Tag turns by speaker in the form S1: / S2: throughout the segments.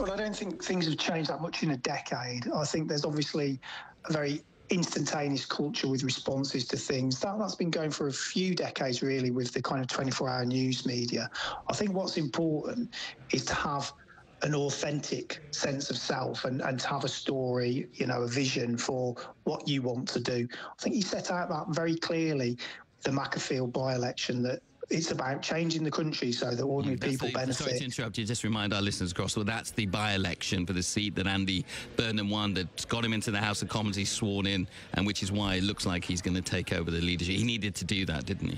S1: Well, I don't think things have changed that much in a decade. I think there's obviously a very instantaneous culture with responses to things. That's been going for a few decades, really, with the kind of 24-hour news media. I think what's important is to have an authentic sense of self and to have a story, a vision for what you want to do. I think he set out that very clearly, the Macclesfield by-election, that it's about changing the country so that ordinary people benefit.
S2: Sorry to interrupt you, just remind our listeners across, well, that's the by-election for the seat that Andy Burnham won, that got him into the House of Commons, he's sworn in, and which is why it looks like he's going to take over the leadership. He needed to do that, didn't he?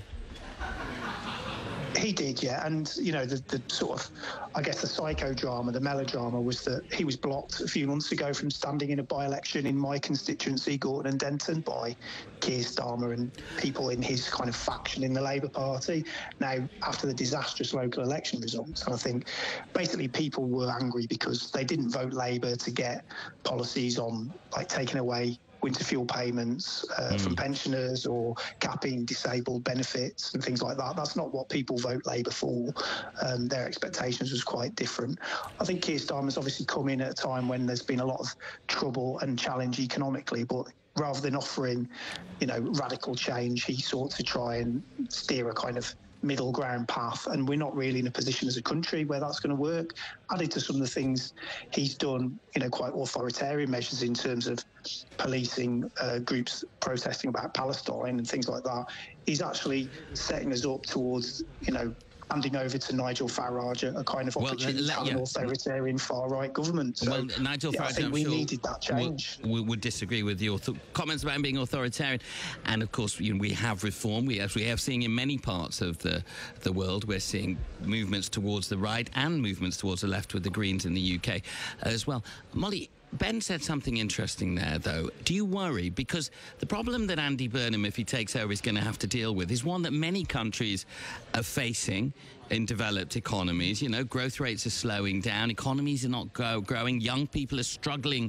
S1: He did, yeah. And, the sort of, I guess, the psychodrama, the melodrama was that he was blocked a few months ago from standing in a by-election in my constituency, Gorton and Denton, by Keir Starmer and people in his kind of faction in the Labour Party. Now, after the disastrous local election results, I think basically people were angry because they didn't vote Labour to get policies on, like, taking away winter fuel payments from pensioners or capping disabled benefits and things like that. That's not what people vote Labour for. Their expectations was quite different. I think Keir Starmer's obviously come in at a time when there's been a lot of trouble and challenge economically, but rather than offering, radical change, he sought to try and steer a kind of middle ground path, and we're not really in a position as a country where that's going to work. Added to some of the things he's done, quite authoritarian measures in terms of policing groups protesting about Palestine and things like that, he's actually setting us up towards, handing over to Nigel Farage a kind of opportunity to have an authoritarian far-right government. So,
S2: Nigel Farage,
S1: I think we needed that change.
S2: Would disagree with your comments about him being authoritarian. And, of course, we have reform. We have seen in many parts of the world, we're seeing movements towards the right and movements towards the left with the Greens in the UK as well. Molly, Ben said something interesting there, though. Do you worry? Because the problem that Andy Burnham, if he takes over, is going to have to deal with is one that many countries are facing in developed economies. Growth rates are slowing down. Economies are not growing. Young people are struggling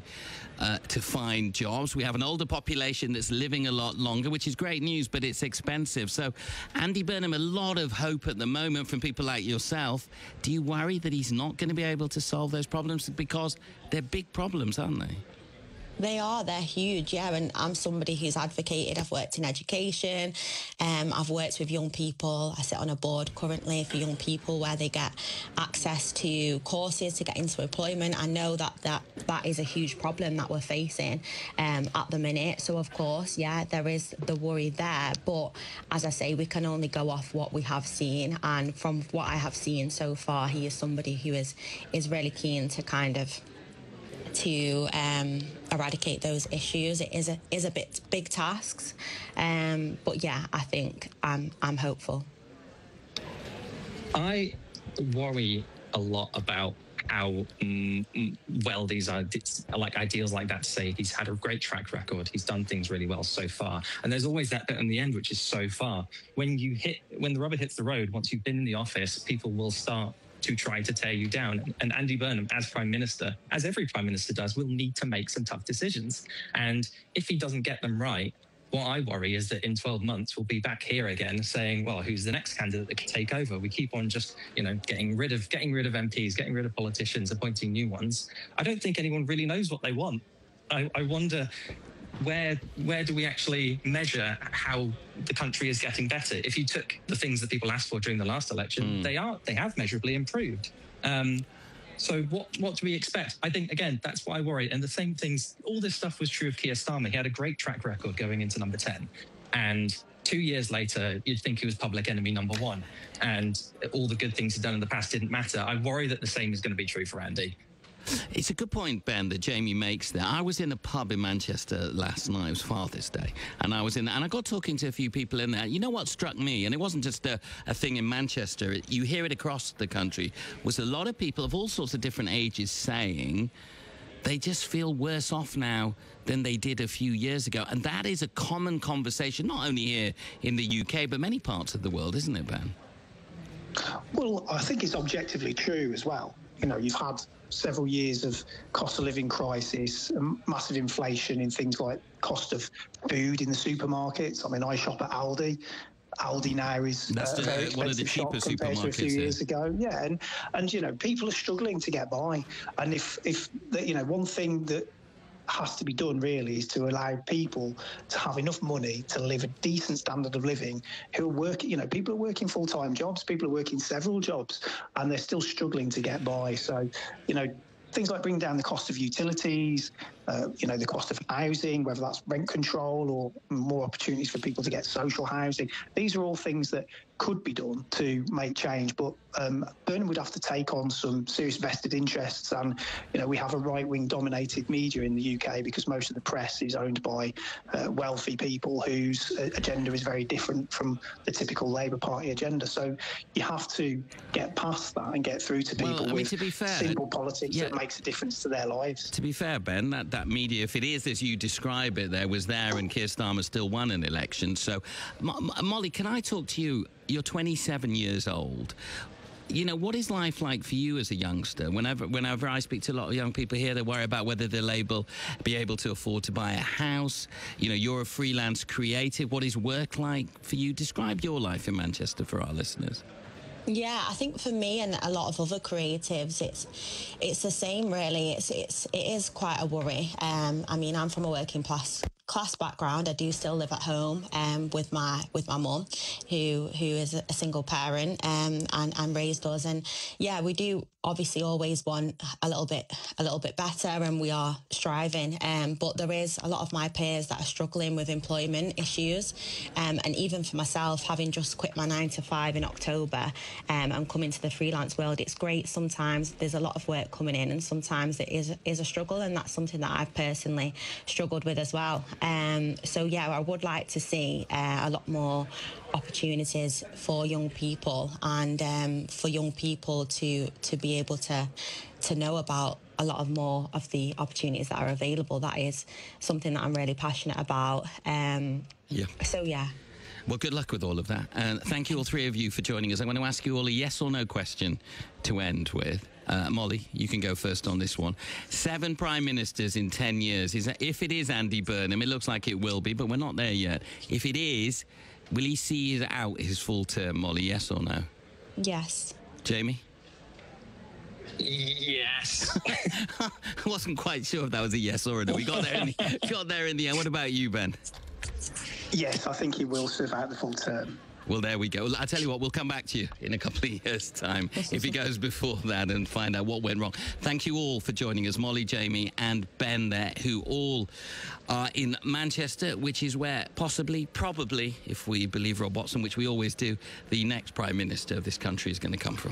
S2: to find jobs. We have an older population that's living a lot longer, which is great news, but it's expensive. So, Andy Burnham, a lot of hope at the moment from people like yourself. Do you worry that he's not going to be able to solve those problems? Because they're big problems, aren't they?
S3: They are. They're huge, yeah. And I'm somebody who's advocated. I've worked in education. I've worked with young people. I sit on a board currently for young people where they get access to courses to get into employment. I know that is a huge problem that we're facing at the minute. So, of course, yeah, there is the worry there. But as I say, we can only go off what we have seen. And from what I have seen so far, he is somebody who is really keen to kind of to eradicate those issues. It is a bit big tasks, but yeah, I think I'm hopeful.
S4: I worry a lot about how well these are, like ideals like that say he's had a great track record, he's done things really well so far, and there's always that bit in the end which is so far. When the rubber hits the road, once you've been in the office, people will start to try to tear you down. And Andy Burnham, as Prime Minister, as every Prime Minister does, will need to make some tough decisions. And if he doesn't get them right, what I worry is that in 12 months, we'll be back here again saying, well, who's the next candidate that can take over? We keep on just, getting rid of MPs, getting rid of politicians, appointing new ones. I don't think anyone really knows what they want. I wonder, where do we actually measure how the country is getting better? If you took the things that people asked for during the last election, they have measurably improved. So what do we expect? I think, again, that's why I worry. And the same things, all this stuff was true of Keir Starmer. He had a great track record going into number 10. And 2 years later, you'd think he was public enemy number 1. And all the good things he'd done in the past didn't matter. I worry that the same is going to be true for Andy.
S2: It's a good point, Ben, that Jamie makes there. I was in a pub in Manchester last night. It was Father's Day. And I was in there, and I got talking to a few people in there. You know what struck me? And it wasn't just a thing in Manchester. You hear it across the country. Was a lot of people of all sorts of different ages saying they just feel worse off now than they did a few years ago. And that is a common conversation, not only here in the UK, but many parts of the world, isn't it, Ben?
S1: Well, I think it's objectively true as well. You've had several years of cost of living crisis, massive inflation in things like cost of food in the supermarkets. I mean, I shop at Aldi. Aldi now is
S2: That's
S1: a very
S2: one of the
S1: expensive shop
S2: cheaper
S1: compared to a few
S2: supermarkets,
S1: years ago. Yeah, and you know, people are struggling to get by. And if you know, one thing that has to be done really is to allow people to have enough money to live a decent standard of living, who are working, you know, people are working full-time jobs, people are working several jobs, and they're still struggling to get by. So, you know, things like bringing down the cost of utilities, you know, the cost of housing, whether that's rent control or more opportunities for people to get social housing. These are all things that could be done to make change, but Burnham would have to take on some serious vested interests. And, you know, we have a right-wing dominated media in the UK because most of the press is owned by wealthy people whose agenda is very different from the typical Labour Party agenda. So you have to get past that and get through to people with
S2: to be fair,
S1: simple politics that makes a difference to their lives.
S2: To be fair, Ben, that media, if it is as you describe it, was there, and Keir Starmer still won an election. So, Molly, can I talk to you? You're 27 years old. You know, what is life like for you as a youngster? Whenever I speak to a lot of young people here, they worry about whether they'll be able to afford to buy a house. You know, you're a freelance creative. What is work like for you? Describe your life in Manchester for our listeners.
S3: Yeah, I think for me and a lot of other creatives, it's the same really. It is quite a worry. I mean, I'm from a working class background. I do still live at home with my mum, who is a single parent and raised us. And yeah, we do obviously always want a little bit better, and we are striving. But there is a lot of my peers that are struggling with employment issues, and even for myself, having just quit my 9-to-5 in October and come into the freelance world, it's great. Sometimes there's a lot of work coming in, and sometimes it is a struggle, and that's something that I've personally struggled with as well. So yeah, I would like to see a lot more opportunities for young people, and for young people to be able to know about a lot more of the opportunities that are available. That is something that I'm really passionate about. So yeah.
S2: Well, good luck with all of that. And thank you, all three of you, for joining us. I'm going to ask you all a yes or no question to end with. Molly, you can go first on this one. 7 prime ministers in 10 years. If it is Andy Burnham, it looks like it will be, but we're not there yet. If it is, will he see out his full term, Molly? Yes or no?
S3: Yes.
S2: Jamie?
S4: Yes.
S2: I wasn't quite sure if that was a yes or a no. We got there in the end. What about you, Ben?
S1: Yes, I think he will serve out the full term.
S2: Well, there we go. I tell you what, we'll come back to you in a couple of years' time if he goes before that and find out what went wrong. Thank you all for joining us, Molly, Jamie and Ben there, who all are in Manchester, which is where probably, if we believe Rob Watson, which we always do, the next Prime Minister of this country is going to come from.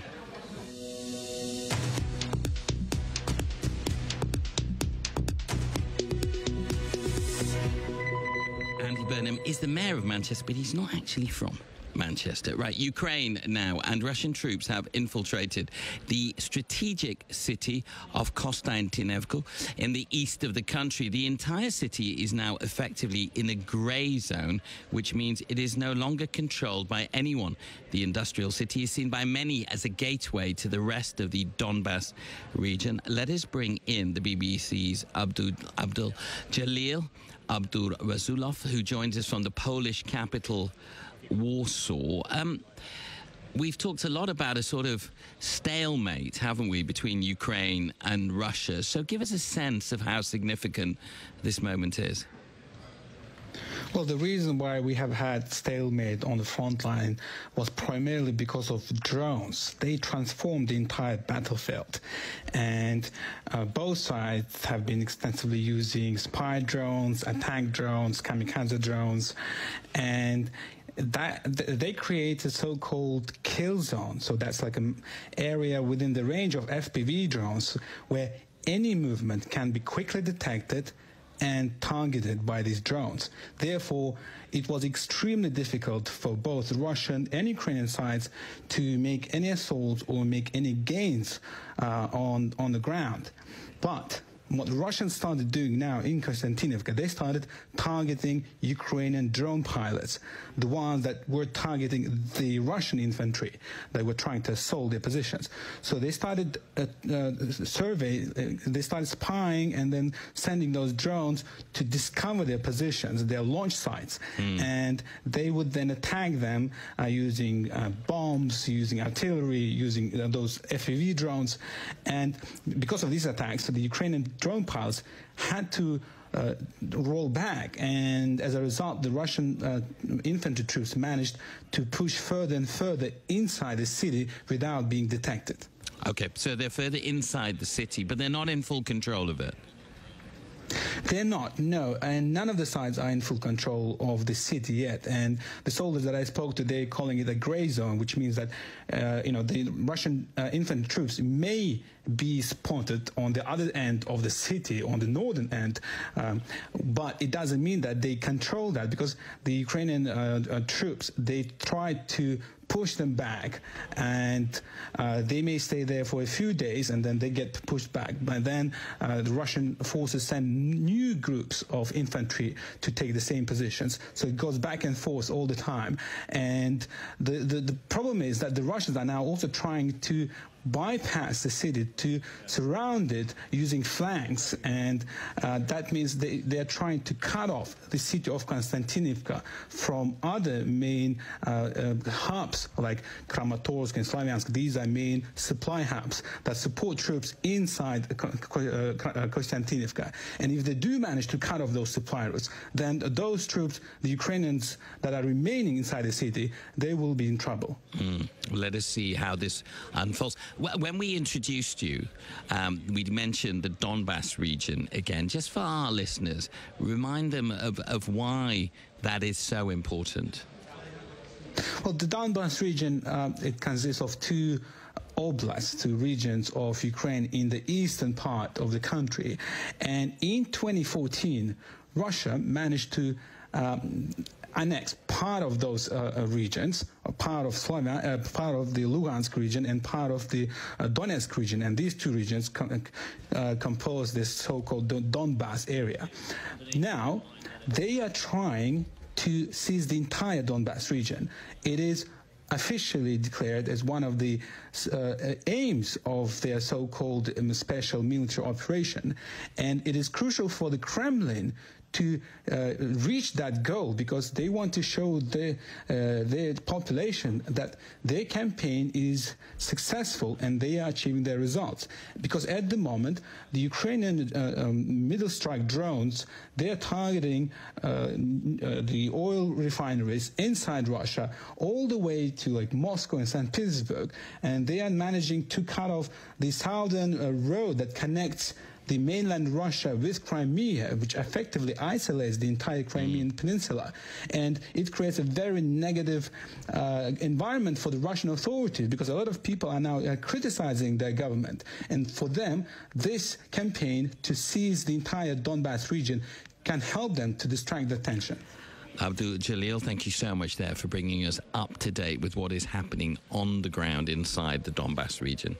S2: Andy Burnham is the mayor of Manchester, but he's not actually from Manchester. Right, Ukraine now, and Russian troops have infiltrated the strategic city of Konstantinivka in the east of the country. The entire city is now effectively in a grey zone, which means it is no longer controlled by anyone. The industrial city is seen by many as a gateway to the rest of the Donbas region. Let us bring in the BBC's Abdul Jalil Abdul Rasulov, who joins us from the Polish capital, Warsaw. We've talked a lot about a sort of stalemate, haven't we, between Ukraine and Russia. So give us a sense of how significant this moment is.
S5: Well, the reason why we have had stalemate on the front line was primarily because of drones. They transformed the entire battlefield, and both sides have been extensively using spy drones, attack drones, kamikaze drones, and they create a so-called kill zone. So that's like an area within the range of FPV drones where any movement can be quickly detected and targeted by these drones. Therefore, it was extremely difficult for both Russian and Ukrainian sides to make any assaults or make any gains on the ground. But what the Russians started doing now in Konstantinivka, they started targeting Ukrainian drone pilots, the ones that were targeting the Russian infantry that were trying to assault their positions. So they started they started spying and then sending those drones to discover their positions, their launch sites, and they would then attack them using bombs, using artillery, using those FPV drones. And because of these attacks, the Ukrainian drone pilots had to roll back, and as a result, the Russian infantry troops managed to push further and further inside the city without being detected.
S2: Okay, so they're further inside the city, but they're not in full control of it.
S5: They're not, no, and none of the sides are in full control of the city yet. And the soldiers that I spoke to, they're calling it a gray zone, which means that, the Russian infantry troops may be spotted on the other end of the city, on the northern end, but it doesn't mean that they control that, because the Ukrainian troops, they try to push them back, and they may stay there for a few days and then they get pushed back. But then the Russian forces send new groups of infantry to take the same positions. So it goes back and forth all the time. And the problem is that the Russians are now also trying to bypass the city, to surround it using flanks, and that means they are trying to cut off the city of Konstantinivka from other main hubs like Kramatorsk and Slavyansk. These are main supply hubs that support troops inside Konstantinivka. And if they do manage to cut off those supply routes, then those troops, the Ukrainians that are remaining inside the city, they will be in trouble.
S2: Let us see how this unfolds. When we introduced you, we mentioned the Donbass region again. Just for our listeners, remind them of why that is so important.
S5: Well, the Donbass region, it consists of two oblasts, two regions of Ukraine in the eastern part of the country. And in 2014, Russia managed to annex part of those regions, part of part of the Lugansk region and part of the Donetsk region, and these two regions compose this so-called Donbass area. Now, they are trying to seize the entire Donbass region. It is officially declared as one of the aims of their so-called special military operation, and it is crucial for the Kremlin to reach that goal, because they want to show their population that their campaign is successful and they are achieving their results. Because at the moment, the Ukrainian middle strike drones, they are targeting the oil refineries inside Russia all the way to like Moscow and St. Petersburg, and they are managing to cut off the southern road that connects the mainland Russia with Crimea, which effectively isolates the entire Crimean peninsula. And it creates a very negative environment for the Russian authorities, because a lot of people are now criticizing their government. And for them, this campaign to seize the entire Donbass region can help them to distract the attention.
S2: Abdul Jalil, thank you so much there for bringing us up to date with what is happening on the ground inside the Donbass region.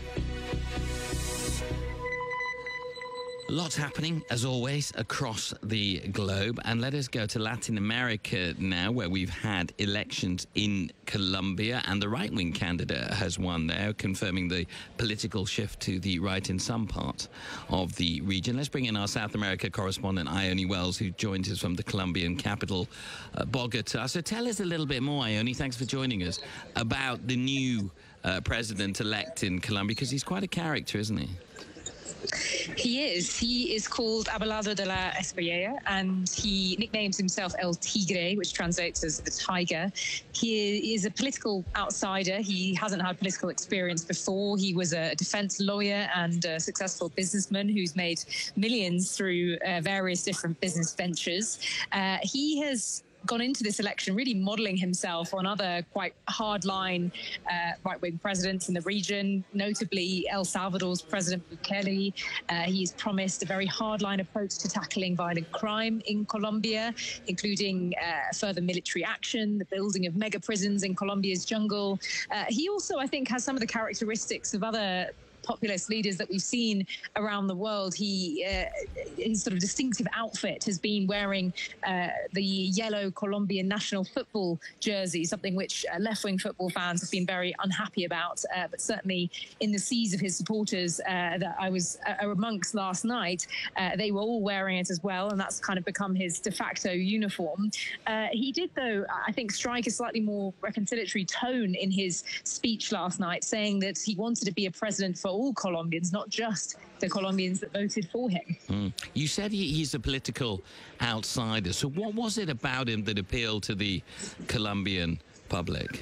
S2: Lots happening, as always, across the globe. And let us go to Latin America now, where we've had elections in Colombia, and the right-wing candidate has won there, confirming the political shift to the right in some parts of the region. Let's bring in our South America correspondent, Ione Wells, who joins us from the Colombian capital, Bogota. So tell us a little bit more, Ione, thanks for joining us, about the new president-elect in Colombia, because he's quite a character, isn't he?
S6: He is. He is called Abelardo de la Espriella, and he nicknames himself El Tigre, which translates as the tiger. He is a political outsider. He hasn't had political experience before. He was a defense lawyer and a successful businessman who's made millions through various different business ventures. He has gone into this election really modeling himself on other quite hardline right-wing presidents in the region, notably El Salvador's President Bukele. He's promised a very hardline approach to tackling violent crime in Colombia, including further military action, the building of mega prisons in Colombia's jungle. He also, I think, has some of the characteristics of other populist leaders that we've seen around the world. His sort of distinctive outfit has been wearing the yellow Colombian national football jersey, something which left-wing football fans have been very unhappy about. But certainly in the seas of his supporters that I was amongst last night, they were all wearing it as well, and that's kind of become his de facto uniform. He did, though, I think, strike a slightly more reconciliatory tone in his speech last night, saying that he wanted to be a president for all Colombians, not just the Colombians that voted for him.
S2: You said he's a political outsider. So what was it about him that appealed to the Colombian public?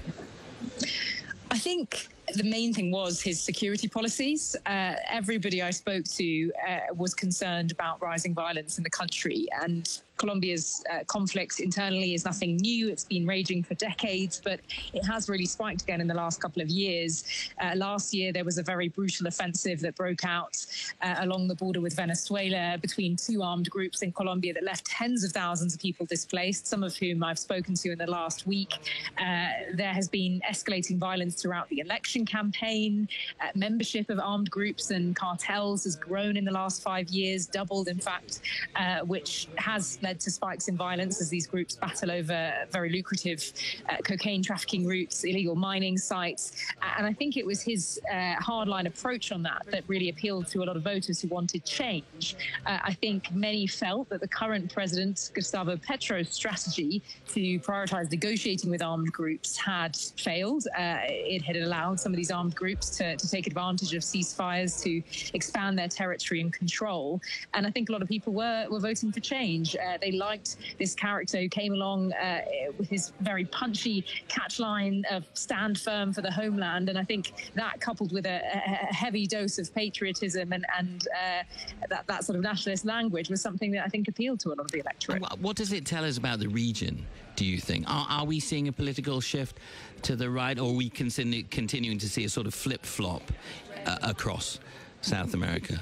S6: I think the main thing was his security policies. Everybody I spoke to was concerned about rising violence in the country, and Colombia's conflict internally is nothing new. It's been raging for decades, but it has really spiked again in the last couple of years. Last year, there was a very brutal offensive that broke out along the border with Venezuela between two armed groups in Colombia that left tens of thousands of people displaced, some of whom I've spoken to in the last week. There has been escalating violence throughout the election campaign. Membership of armed groups and cartels has grown in the last 5 years, doubled, in fact, which has led to spikes in violence as these groups battle over very lucrative cocaine trafficking routes, illegal mining sites. And I think it was his hardline approach on that really appealed to a lot of voters who wanted change. I think many felt that the current president, Gustavo Petro's strategy to prioritize negotiating with armed groups had failed. It had allowed some of these armed groups to take advantage of ceasefires, to expand their territory and control. And I think a lot of people were voting for change. They liked this character who came along with his very punchy catchline of stand firm for the homeland. And I think that, coupled with a heavy dose of patriotism and that sort of nationalist language, was something that I think appealed to a lot of the electorate.
S2: What does it tell us about the region, do you think? Are we seeing a political shift to the right, or are we continuing to see a sort of flip-flop across South America?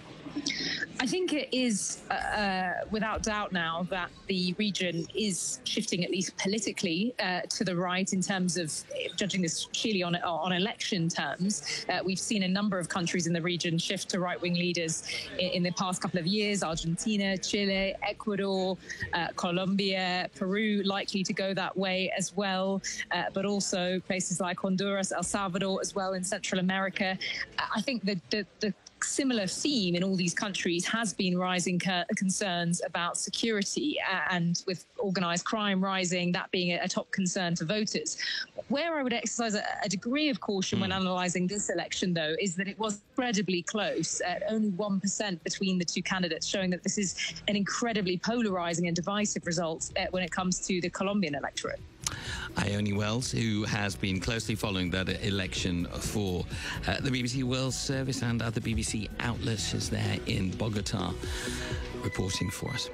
S6: I think it is without doubt now that the region is shifting, at least politically, to the right in terms of judging this sheerly on election terms. We've seen a number of countries in the region shift to right-wing leaders in the past couple of years: Argentina, Chile, Ecuador, Colombia, Peru, likely to go that way as well, but also places like Honduras, El Salvador as well in Central America. I think the similar theme in all these countries has been rising concerns about security, and with organised crime rising, that being a top concern to voters. Where I would exercise a degree of caution when analysing this election, though, is that it was incredibly close, at only 1% between the two candidates, showing that this is an incredibly polarising and divisive result when it comes to the Colombian electorate.
S2: Ione Wells, who has been closely following that election for the BBC World Service and other BBC outlets, is there in Bogota reporting for us.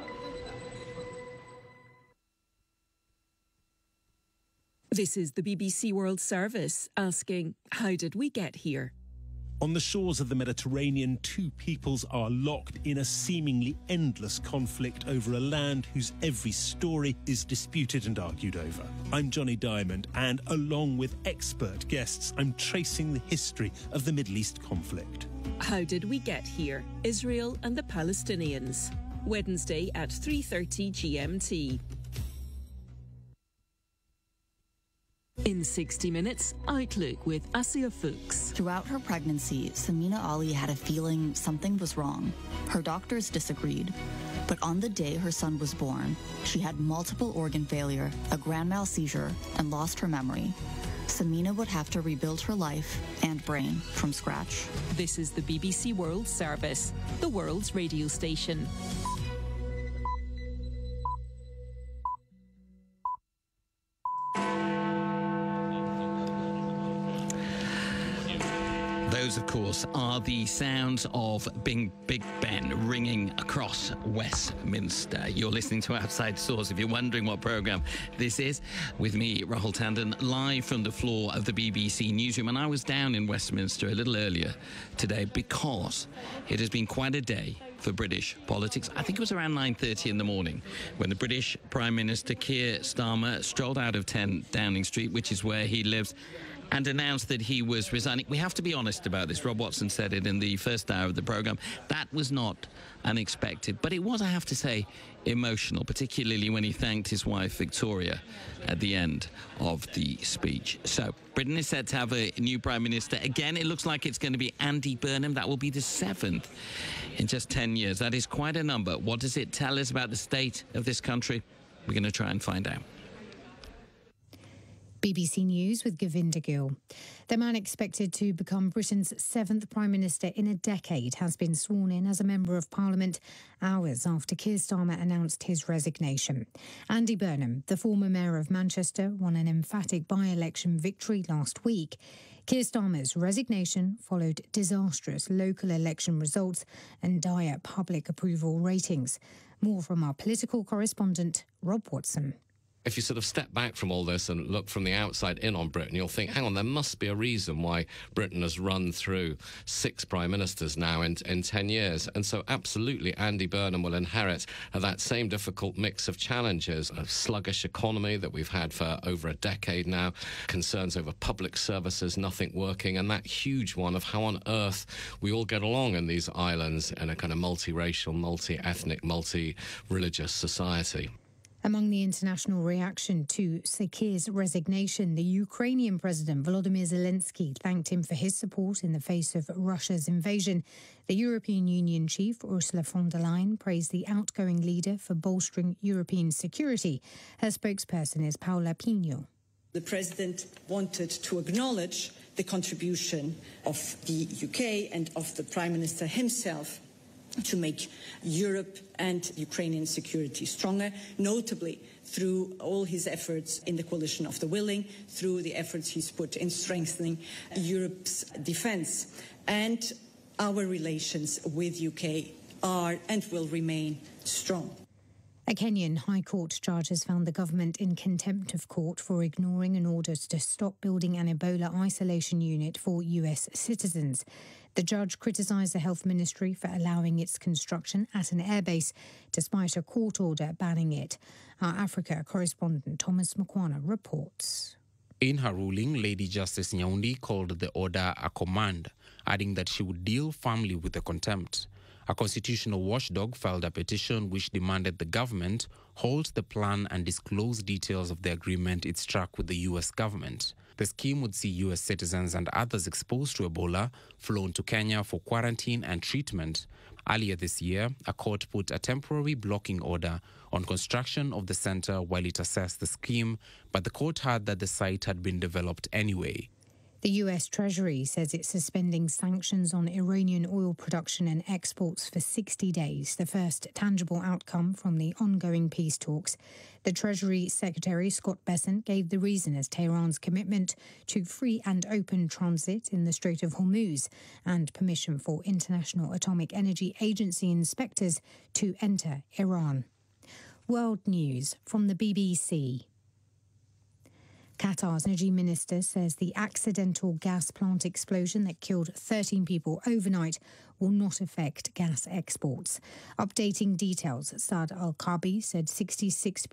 S7: This is the BBC World Service asking, how did we get here?
S8: On the shores of the Mediterranean, two peoples are locked in a seemingly endless conflict over a land whose every story is disputed and argued over. I'm Johnny Diamond, and along with expert guests, I'm tracing the history of the Middle East conflict.
S7: How did we get here? Israel and the Palestinians. Wednesday at 3:30 GMT. In 60 Minutes, Outlook with Asia Fuchs.
S9: Throughout her pregnancy, Samina Ali had a feeling something was wrong. Her doctors disagreed. But on the day her son was born, she had multiple organ failure, a grand mal seizure, and lost her memory. Samina would have to rebuild her life and brain from scratch.
S7: This is the BBC World Service, the world's radio station.
S2: Those, of course, are the sounds of Big Ben ringing across Westminster. You're listening to Outside Source. If you're wondering what programme this is, with me, Rahul Tandon, live from the floor of the BBC newsroom. And I was down in Westminster a little earlier today because it has been quite a day for British politics. I think it was around 9:30 in the morning when the British Prime Minister Keir Starmer strolled out of 10 Downing Street, which is where he lives, and announced that he was resigning. We have to be honest about this. Rob Watson said it in the first hour of the programme. That was not unexpected, but it was, I have to say, emotional, particularly when he thanked his wife Victoria at the end of the speech. So Britain is set to have a new Prime Minister. Again, it looks like it's going to be Andy Burnham. That will be the 7th in just 10 years. That is quite a number. What does it tell us about the state of this country? We're going to try and find out.
S10: BBC News with Govinda Gill. The man expected to become Britain's 7th Prime Minister in a decade has been sworn in as a Member of Parliament hours after Keir Starmer announced his resignation. Andy Burnham, the former Mayor of Manchester, won an emphatic by-election victory last week. Keir Starmer's resignation followed disastrous local election results and dire public approval ratings. More from our political correspondent, Rob Watson.
S11: If you sort of step back from all this and look from the outside in on Britain, you'll think, hang on, there must be a reason why Britain has run through 6 prime ministers now in 10 years. And so absolutely Andy Burnham will inherit that same difficult mix of challenges, a sluggish economy that we've had for over a decade now, concerns over public services, nothing working, and that huge one of how on earth we all get along in these islands in a kind of multiracial, multi-ethnic, multi-religious society.
S10: Among the international reaction to Keir's resignation, the Ukrainian President Volodymyr Zelensky thanked him for his support in the face of Russia's invasion. The European Union chief, Ursula von der Leyen, praised the outgoing leader for bolstering European security. Her spokesperson is Paola Pino.
S12: The President wanted to acknowledge the contribution of the UK and of the Prime Minister himself to make Europe and Ukrainian security stronger, notably through all his efforts in the coalition of the willing, through the efforts he's put in strengthening Europe's defence. And our relations with UK are and will remain strong.
S10: A Kenyan High Court judge has found the government in contempt of court for ignoring an order to stop building an Ebola isolation unit for US citizens. The judge criticised the Health Ministry for allowing its construction at an airbase, despite a court order banning it. Our Africa correspondent Thomas Mukwana reports.
S13: In her ruling, Lady Justice Nyaundi called the order a command, adding that she would deal firmly with the contempt. A constitutional watchdog filed a petition which demanded the government halt the plan and disclose details of the agreement it struck with the U.S. government. The scheme would see U.S. citizens and others exposed to Ebola flown to Kenya for quarantine and treatment. Earlier this year, a court put a temporary blocking order on construction of the center while it assessed the scheme, but the court heard that the site had been developed anyway.
S10: The US Treasury says it's suspending sanctions on Iranian oil production and exports for 60 days, the first tangible outcome from the ongoing peace talks. The Treasury Secretary, Scott Bessent, gave the reason as Tehran's commitment to free and open transit in the Strait of Hormuz and permission for International Atomic Energy Agency inspectors to enter Iran. World News from the BBC. Qatar's energy minister says the accidental gas plant explosion that killed 13 people overnight will not affect gas exports. Updating details, Saad Al-Kabi said 66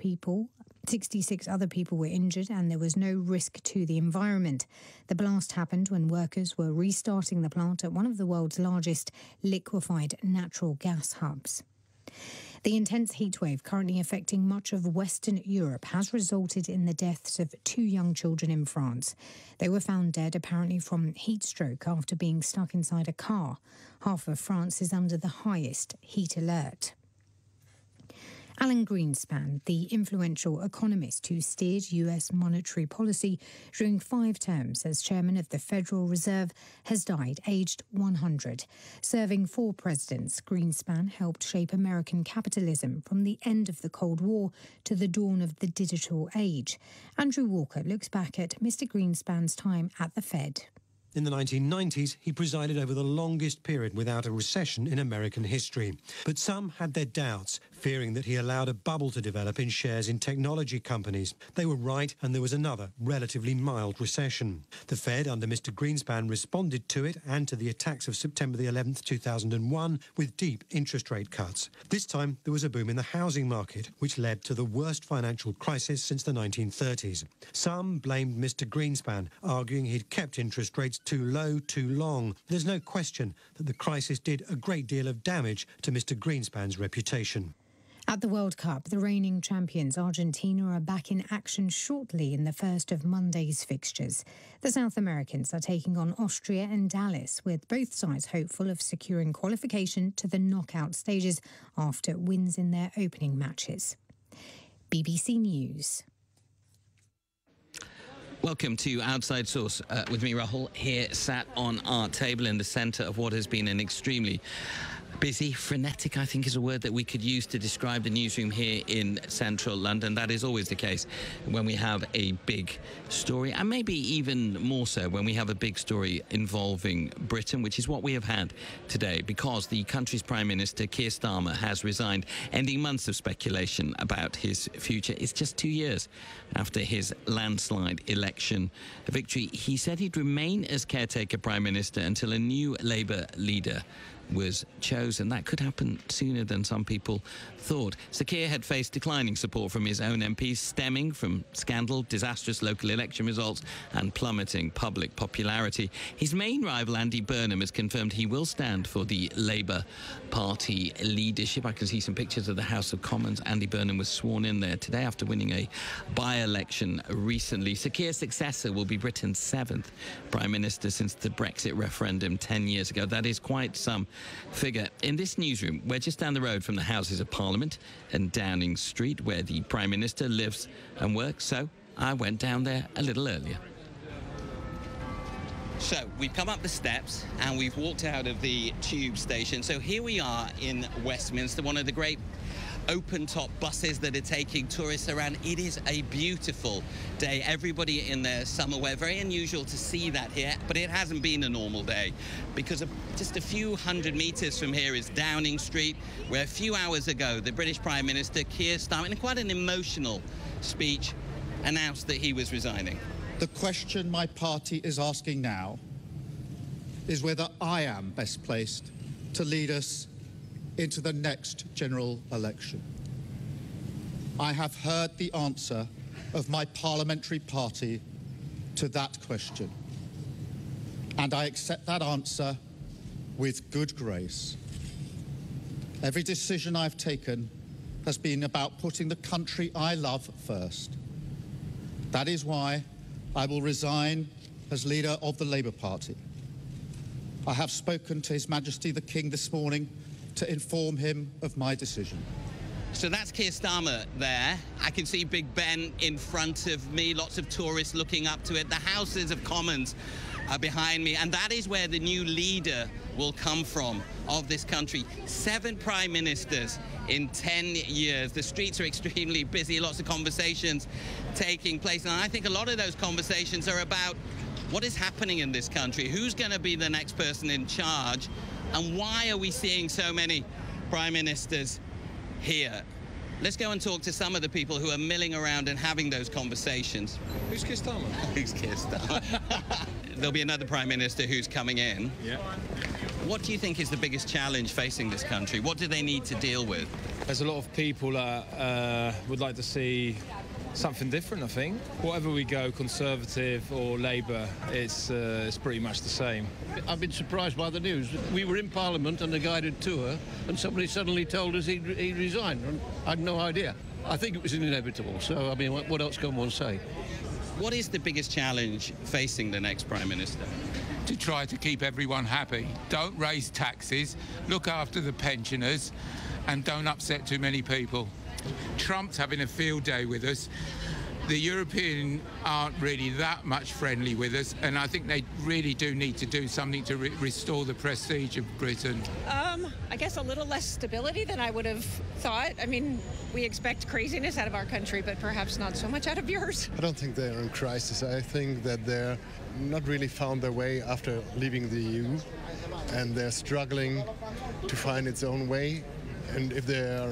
S10: other people were injured and there was no risk to the environment. The blast happened when workers were restarting the plant at one of the world's largest liquefied natural gas hubs. The intense heatwave currently affecting much of Western Europe has resulted in the deaths of 2 young children in France. They were found dead apparently from heat stroke after being stuck inside a car. Half of France is under the highest heat alert. Alan Greenspan, the influential economist who steered US monetary policy during 5 terms as chairman of the Federal Reserve, has died aged 100. Serving 4 presidents, Greenspan helped shape American capitalism from the end of the Cold War to the dawn of the digital age. Andrew Walker looks back at Mr. Greenspan's time at the Fed.
S14: In the 1990s, he presided over the longest period without a recession in American history. But some had their doubts. fearing that he allowed a bubble to develop in shares in technology companies. They were right, and there was another relatively mild recession. The Fed, under Mr. Greenspan, responded to it and to the attacks of September the 11th, 2001, with deep interest rate cuts. This time, there was a boom in the housing market, which led to the worst financial crisis since the 1930s. Some blamed Mr. Greenspan, arguing he'd kept interest rates too low too long. There's no question that the crisis did a great deal of damage to Mr. Greenspan's reputation.
S10: At the World Cup, the reigning champions Argentina are back in action shortly in the first of Monday's fixtures. The South Americans are taking on Austria and Dallas, with both sides hopeful of securing qualification to the knockout stages after wins in their opening matches. BBC News.
S2: Welcome to Outside Source with me, Rahul, here sat on our table in the centre of what has been an extremely busy, frenetic, I think is a word that we could use to describe the newsroom here in central London. That is always the case when we have a big story, and maybe even more so when we have a big story involving Britain, which is what we have had today, because the country's Prime Minister, Keir Starmer, has resigned, ending months of speculation about his future. It's just 2 years after his landslide election victory. He said he'd remain as caretaker Prime Minister until a new Labour leader was chosen. That could happen sooner than some people thought. Sir Keir had faced declining support from his own MPs, stemming from scandal, disastrous local election results and plummeting public popularity. His main rival, Andy Burnham, has confirmed he will stand for the Labour Party leadership. I can see some pictures of the House of Commons. Andy Burnham was sworn in there today after winning a by-election recently. Sir Keir's successor will be Britain's 7th Prime Minister since the Brexit referendum 10 years ago. That is quite some figure. In this newsroom, we're just down the road from the Houses of Parliament and Downing Street, where the Prime Minister lives and works, so I went down there a little earlier. So we've come up the steps and we've walked out of the tube station. So here we are in Westminster, one of the great open-top buses that are taking tourists around. It is a beautiful day. Everybody in their summer wear. Very unusual to see that here, but it hasn't been a normal day because just a few hundred metres from here is Downing Street, where a few hours ago the British Prime Minister, Keir Starmer, in quite an emotional speech, announced that he was resigning.
S15: The question my party is asking now is whether I am best placed to lead us into the next general election. I have heard the answer of my parliamentary party to that question, and I accept that answer with good grace. Every decision I've taken has been about putting the country I love first. That is why I will resign as leader of the Labour Party. I have spoken to His Majesty the King this morning to inform him of my decision.
S2: So that's Keir Starmer there. I can see Big Ben in front of me, lots of tourists looking up to it. The Houses of Commons are behind me, and that is where the new leader will come from of this country. 7 prime ministers in 10 years. The streets are extremely busy, lots of conversations taking place, and I think a lot of those conversations are about what is happening in this country, who's going to be the next person in charge, and why are we seeing so many prime ministers here? Let's go and talk to some of the people who are milling around and having those conversations.
S16: Who's Keir Starmer?
S2: Who's Keir Starmer? There'll be another prime minister who's coming in.
S16: Yeah.
S2: What do you think is the biggest challenge facing this country? What do they need to deal with?
S16: There's a lot of people that would like to see something different, I think. Whatever we go, Conservative or Labour, it's pretty much the same.
S17: I've been surprised by the news. We were in Parliament on a guided tour and somebody suddenly told us he'd resigned. And I had no idea. I think it was inevitable, so I mean, what else can one say?
S2: What is the biggest challenge facing the next Prime Minister?
S18: To try to keep everyone happy. Don't raise taxes, look after the pensioners, and don't upset too many people. Trump's having a field day with us. The Europeans aren't really that much friendly with us, and I think they really do need to do something to restore the prestige of Britain.
S19: I guess a little less stability than I would have thought. I mean, we expect craziness out of our country, but perhaps not so much out of yours.
S20: I don't think they're in crisis. I think that they're not really found their way after leaving the EU, and they're struggling to find its own way. And if they're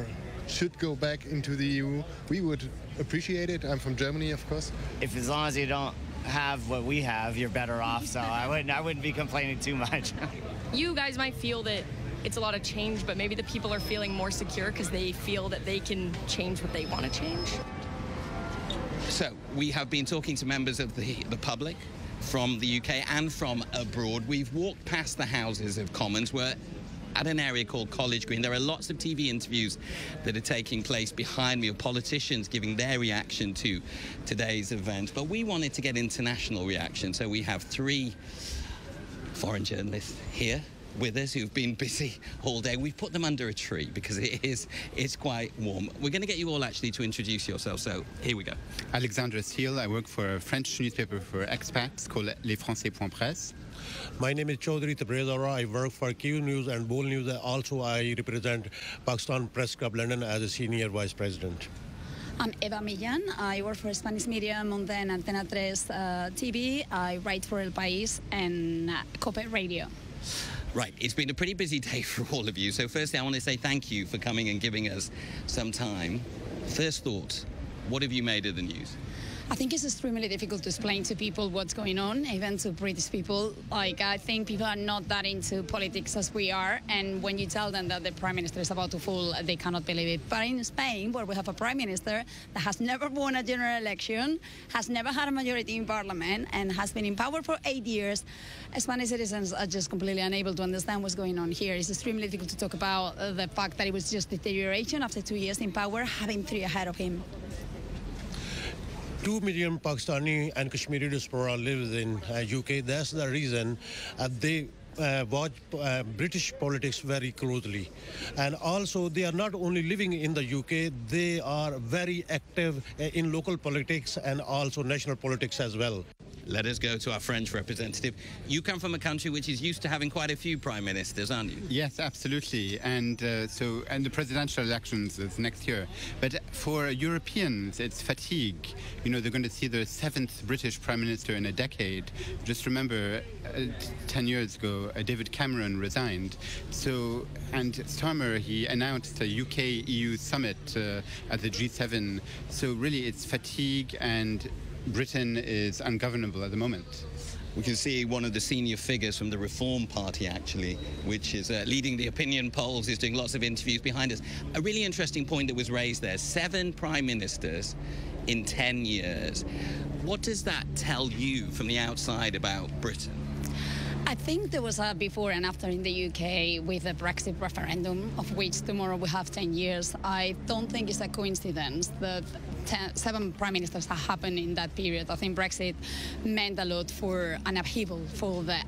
S20: should go back into the EU. We would appreciate it. I'm from Germany, of course.
S21: If as long as you don't have what we have, you're better off. So I wouldn't be complaining too much.
S22: You guys might feel that it's a lot of change, but maybe the people are feeling more secure because they feel that they can change what they want to change.
S2: So we have been talking to members of the public from the UK and from abroad. We've walked past the Houses of Commons. We're at an area called College Green. There are lots of TV interviews that are taking place behind me of politicians giving their reaction to today's event. But we wanted to get international reaction, so we have 3 foreign journalists here with us who've been busy all day. We've put them under a tree because it's quite warm. We're going to get you all actually to introduce yourselves, so here we go.
S23: Alexandre Steele. I work for a French newspaper for expats called Les Français.presse.
S24: My name is Chaudhry Tabrezara. I work for Q News and Bull News. Also, I represent Pakistan Press Club London as a senior vice president.
S25: I'm Eva Millán. I work for Spanish media, Monde and Antena 3 TV. I write for El País and Cope Radio.
S2: Right, it's been a pretty busy day for all of you. So firstly, I want to say thank you for coming and giving us some time. First thoughts, what have you made of the news?
S25: I think it's extremely difficult to explain to people what's going on, even to British people. Like, I think people are not that into politics as we are, and when you tell them that the Prime Minister is about to fall, they cannot believe it. But in Spain, where we have a Prime Minister that has never won a general election, has never had a majority in Parliament, and has been in power for 8 years, Spanish citizens are just completely unable to understand what's going on here. It's extremely difficult to talk about the fact that it was just deterioration after 2 years in power, having 3 ahead of him.
S24: 2 million Pakistani and Kashmiri diaspora lives in UK. That's the reason they watch British politics very closely. And also, they are not only living in the UK, they are very active in local politics and also national politics as well.
S2: Let us go to our French representative. You come from a country which is used to having quite a few prime ministers, aren't you?
S23: Yes, absolutely. And the presidential elections is next year. But for Europeans, it's fatigue. You know, they're going to see the 7th British prime minister in a decade. Just remember, 10 years ago, David Cameron resigned. So, and Starmer, he announced a UK-EU summit at the G7. So really, it's fatigue, and Britain is ungovernable at the moment.
S2: We can see one of the senior figures from the Reform Party, actually, which is leading the opinion polls, is doing lots of interviews behind us. A really interesting point that was raised there, 7 prime ministers in 10 years. What does that tell you from the outside about Britain?
S25: I think there was a before and after in the UK with the Brexit referendum, of which tomorrow we have 10 years. I don't think it's a coincidence that 7 prime ministers have happened in that period. I think Brexit meant a lot for an upheaval for the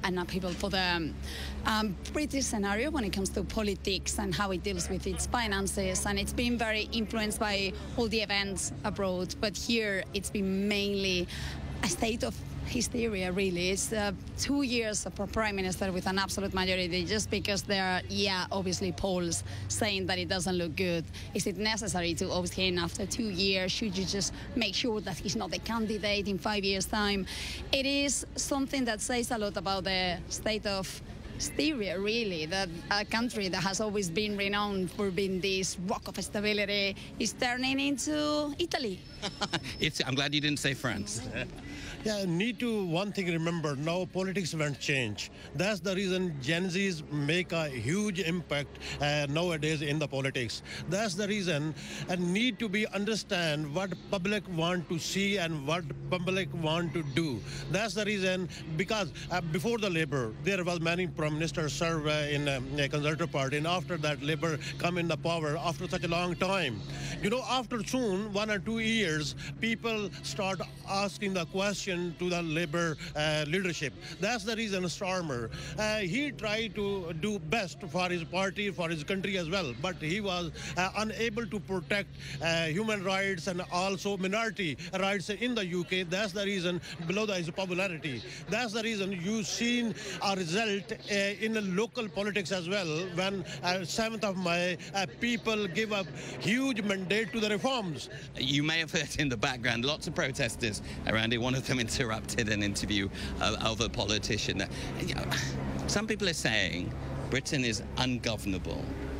S25: British scenario when it comes to politics and how it deals with its finances. And it's been very influenced by all the events abroad. But here it's been mainly a state of hysteria, really. It's 2 years of a prime minister with an absolute majority just because there are, obviously polls saying that it doesn't look good. Is it necessary to oust him after 2 years? Should you just make sure that he's not the candidate in 5 years' time? It is something that says a lot about the state of hysteria, really, that a country that has always been renowned for being this rock of stability is turning into Italy.
S2: I'm glad you didn't say France.
S24: Yeah, need to one thing remember, now politics won't change. That's the reason Gen Zs make a huge impact nowadays in the politics. That's the reason, and need to be understand what public want to see and what public want to do. That's the reason, because before the Labour, there was many prime ministers serve in a Conservative Party, and after that Labour come in the power after such a long time. You know, after soon 1 or 2 years, people start asking the question to the Labour leadership. That's the reason Starmer, he tried to do best for his party, for his country as well, but he was unable to protect human rights and also minority rights in the UK. That's the reason below his popularity. That's the reason you've seen a result in the local politics as well when 7th of May people give a huge mandate to the reforms.
S2: You may have heard in the background lots of protesters around it. One of them interrupted an interview of a politician. Some people are saying Britain is ungovernable.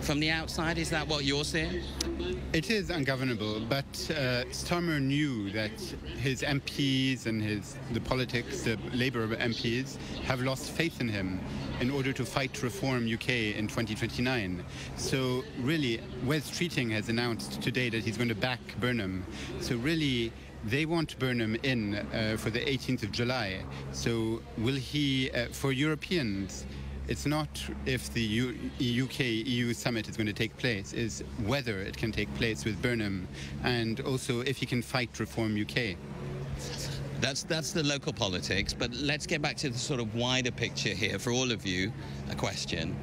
S2: from the outside? Is that what you're seeing?
S23: It is ungovernable, but Starmer knew that his MPs and the politics, the Labour MPs, have lost faith in him in order to fight to reform UK in 2029. So really, Wes Streeting has announced today that he's going to back Burnham. So really, they want Burnham in for the 18th of July. So will he, for Europeans, it's not if the UK-EU summit is going to take place, is whether it can take place with Burnham, and also if he can fight Reform UK.
S2: That's the local politics, but let's get back to the sort of wider picture here for all of you. A question.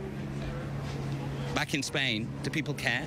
S2: Back in Spain, do people care?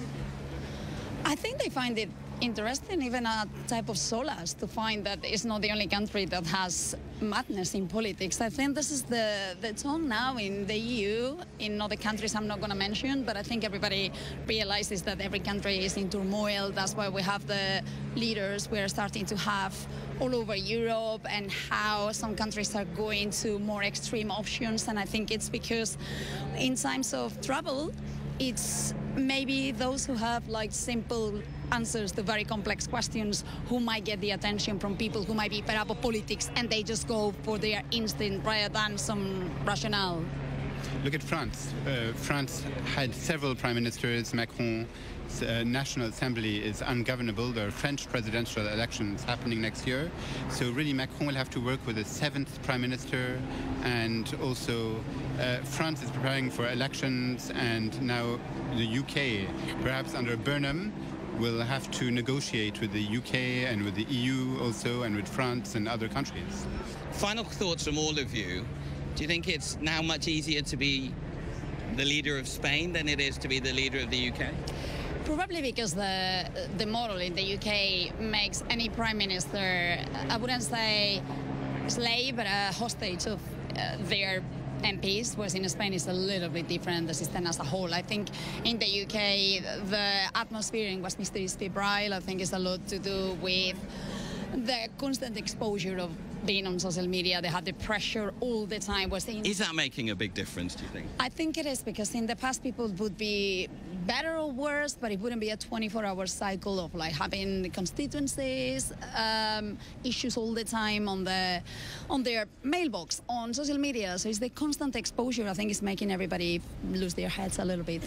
S25: I think they find it interesting, even a type of solace, to find that it's not the only country that has madness in politics. I think this is the tone now in the EU, in other countries I'm not going to mention, but I think everybody realizes that every country is in turmoil. That's why we have the leaders we're starting to have all over Europe, and how some countries are going to more extreme options. And I think it's because in times of trouble, it's maybe those who have like simple answers to very complex questions who might get the attention from people who might be fed up of politics, and they just go for their instinct rather than some rationale.
S23: Look at France. France had several prime ministers. Macron's National Assembly is ungovernable. There are French presidential elections happening next year. So really Macron will have to work with a 7th prime minister, and also France is preparing for elections, and now the UK, perhaps under Burnham, will have to negotiate with the UK and with the EU also, and with France and other countries.
S2: Final thoughts from all of you. Do you think it's now much easier to be the leader of Spain than it is to be the leader of the UK?
S25: Probably because the model in the UK makes any prime minister, I wouldn't say slave, but a hostage of their MPs, whereas in Spain it's a little bit different, the system as a whole. I think in the UK, the atmosphere in Westminster is febrile. I think it's a lot to do with the constant exposure of being on social media. They had the pressure all the time.
S2: Is that making a big difference, do you think?
S25: I think it is, because in the past people would be better or worse, but it wouldn't be a 24-hour cycle of like having the constituencies, issues all the time on their mailbox, on social media. So it's the constant exposure, I think, is making everybody lose their heads a little bit.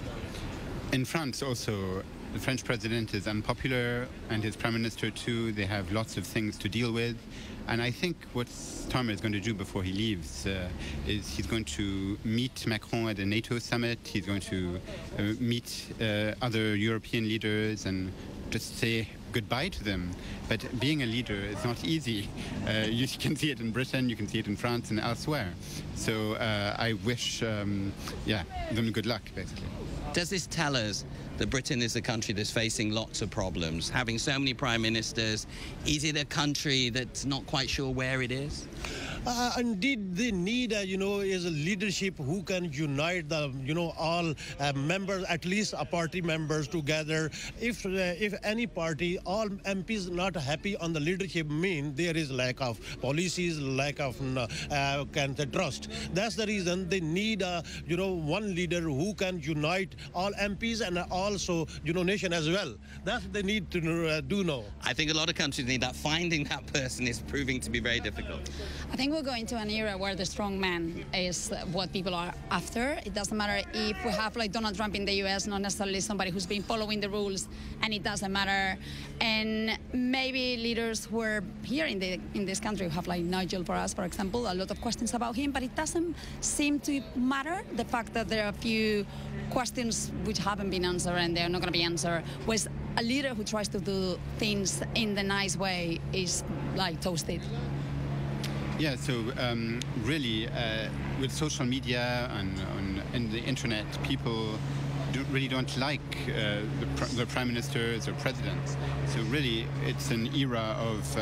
S23: In France also, the French president is unpopular, and his prime minister too. They have lots of things to deal with. And I think what Starmer is going to do before he leaves is he's going to meet Macron at a NATO summit. He's going to meet other European leaders and just say goodbye to them. But being a leader is not easy. You can see it in Britain, you can see it in France and elsewhere. So I wish them good luck, basically.
S2: Does this tell us that Britain is a country that's facing lots of problems, having so many prime ministers? Is it a country that's not quite sure where it is?
S24: Indeed, they need, is a leadership who can unite the, all members, at least party members together. If any party, all MPs not happy on the leadership, mean there is lack of policies, lack of trust. That's the reason they need, one leader who can unite all MPs and also, nation as well. That's what they need to do now.
S2: I think a lot of countries need that. Finding that person is proving to be very difficult.
S25: I think we're going to an era where the strong man is what people are after. It doesn't matter if we have like Donald Trump in the US, not necessarily somebody who's been following the rules, and it doesn't matter. And maybe leaders who are here in this country, who have like Nigel Farage, for example, a lot of questions about him, but it doesn't seem to matter. The fact that there are a few questions which haven't been answered and they're not going to be answered, was a leader who tries to do things in the nice way is like toasted.
S23: Yeah, so really, with social media and the internet, people really don't like the prime ministers or presidents. So really, it's an era of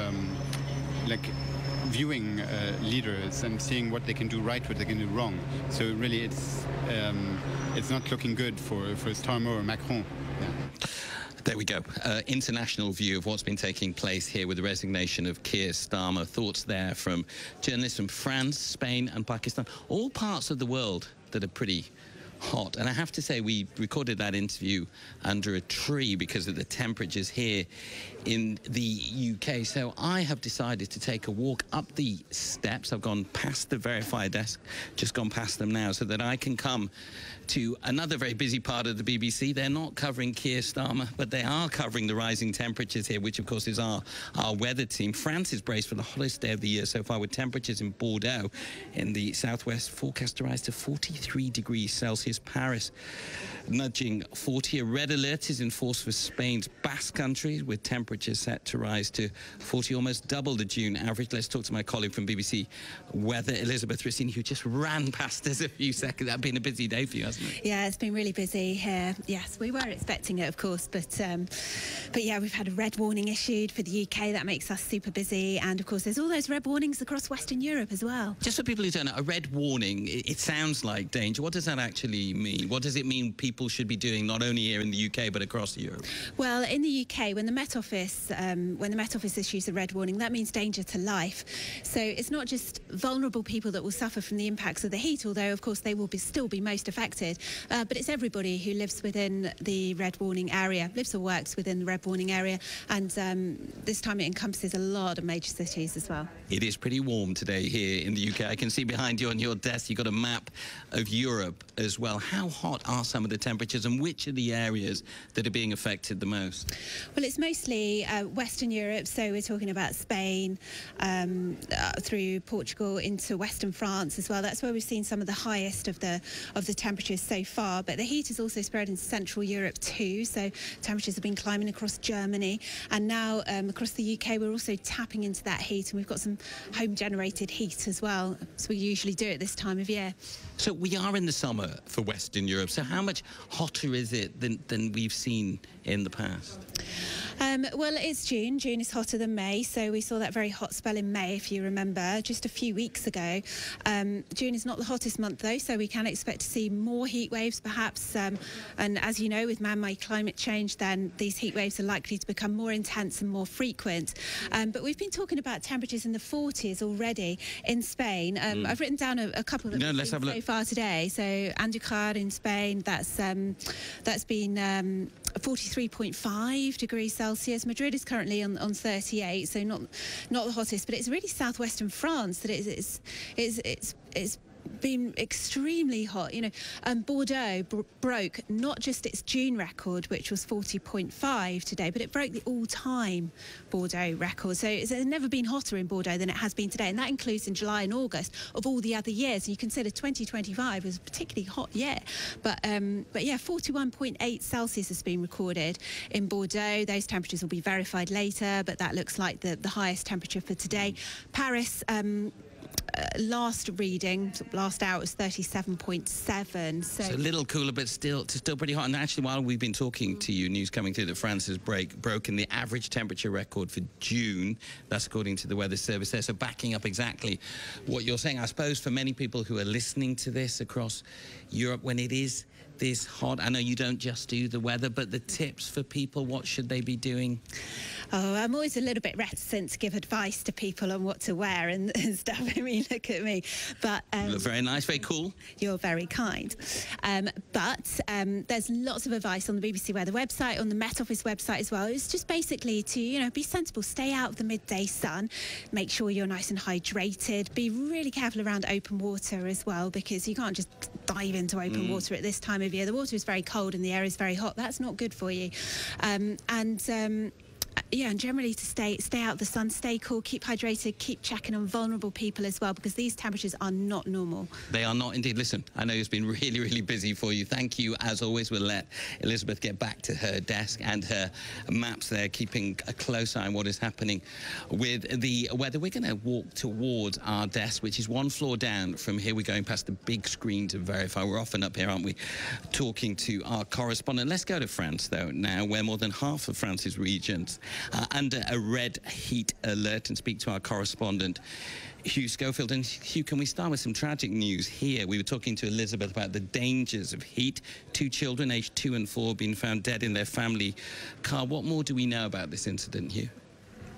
S23: viewing leaders and seeing what they can do right, what they can do wrong. So really, it's not looking good for Starmer or Macron. Yeah.
S2: There we go. International view of what's been taking place here with the resignation of Keir Starmer. Thoughts there from journalists from France, Spain and Pakistan. All parts of the world that are pretty hot. And I have to say, we recorded that interview under a tree because of the temperatures here in the UK. So I have decided to take a walk up the steps. I've gone past the verifier desk, just gone past them now, so that I can come to another very busy part of the BBC. They're not covering Keir Starmer, but they are covering the rising temperatures here, which of course is our weather team. France is braced for the hottest day of the year so far, with temperatures in Bordeaux in the southwest forecast to rise to 43 degrees Celsius. Paris nudging 40. A red alert is in force for Spain's Basque Country, with temperatures set to rise to 40, almost double the June average. Let's talk to my colleague from BBC Weather, Elizabeth Racine, who just ran past us a few seconds. That's been a busy day for you, hasn't it?
S1: Yeah, it's been really busy here. Yes, we were expecting it, of course, but yeah, we've had a red warning issued for the UK. That makes us super busy, and of course, there's all those red warnings across Western Europe as well.
S2: Just for people who don't know, a red warning, it sounds like danger. What does that actually mean? What does it mean people should be doing, not only here in the UK but across Europe?
S1: Well, in the UK, when the Met Office issues a red warning, that means danger to life. So it's not just vulnerable people that will suffer from the impacts of the heat, although of course they will still be most affected. But it's everybody who lives within the red warning area, lives or works within the red warning area, and this time it encompasses a lot of major cities as well.
S2: It is pretty warm today here in the UK. I can see behind you on your desk you've got a map of Europe as well. How hot are some of the temperatures, and which are the areas that are being affected the most?
S1: Well, it's mostly Western Europe, so we're talking about Spain through Portugal into Western France as well. That's where we've seen some of the highest of the temperatures so far, but the heat has also spread into Central Europe too, so temperatures have been climbing across Germany, and now across the UK we're also tapping into that heat, and we've got some home generated heat as well, as we usually do at this time of year.
S2: So we are in the summer for Western Europe, so how much hotter is it than we've seen in the past?
S1: Well, it's June. June is hotter than May, so we saw that very hot spell in May, if you remember, just a few weeks ago. June is not the hottest month, though, so we can expect to see more heat waves, perhaps. And as you know, with man-made climate change, then these heat waves are likely to become more intense and more frequent. But we've been talking about temperatures in the 40s already in Spain. I've written down a couple that we've seen so far today. So Andújar in Spain, that's been 43.5 degrees Celsius. Madrid is currently on 38, so not the hottest, but it's really southwestern France that it's been extremely hot. You know, Bordeaux broke not just its June record, which was 40.5 today, but it broke the all-time Bordeaux record. So it's never been hotter in Bordeaux than it has been today, and that includes in July and August of all the other years. And you consider 2025 was a particularly hot year, but yeah, 41.8 Celsius has been recorded in Bordeaux. Those temperatures will be verified later, but that looks like the highest temperature for today. Paris, last reading, last hour, was 37.7. So
S2: a little cooler, but still pretty hot. And actually, while we've been talking to you, news coming through that France has broken the average temperature record for June. That's according to the Weather Service there. So backing up exactly what you're saying, I suppose for many people who are listening to this across Europe, when it is this hot, I know you don't just do the weather, but the tips for people, what should they be doing?
S1: Oh, I'm always a little bit reticent to give advice to people on what to wear and stuff. I mean, look at me. But
S2: you look very nice, very cool.
S1: You're very kind. But there's lots of advice on the BBC Weather website, on the Met Office website as well. It's just basically to, you know, be sensible, stay out of the midday sun, make sure you're nice and hydrated, be really careful around open water as well, because you can't just dive into open water at this time of year. The water is very cold and the air is very hot. That's not good for you. Yeah, and generally to stay out of the sun, stay cool, keep hydrated, keep checking on vulnerable people as well, because these temperatures are not normal.
S2: They are not indeed. Listen, I know it's been really, really busy for you. Thank you, as always. We'll let Elizabeth get back to her desk and her maps there, keeping a close eye on what is happening with the weather. We're going to walk towards our desk, which is one floor down from here. We're going past the big screen to verify. We're often up here, aren't we, talking to our correspondent. Let's go to France, though, now, where more than half of France's regions under a red heat alert, and speak to our correspondent Hugh Schofield. And Hugh, can we start with some tragic news here? We were talking to Elizabeth about the dangers of heat. 2 children aged 2 and 4 being found dead in their family car. What more do we know about this incident, Hugh?